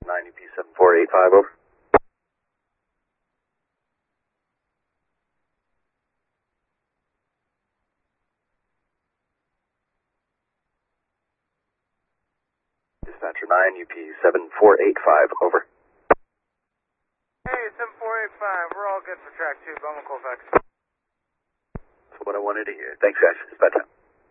9 UP 7485, over. Dispatcher 9 UP 7485, over. Hey, 7485, we're all good for track 2, Bowman Colfax. That's what I wanted to hear. Thanks, guys. It's bedtime.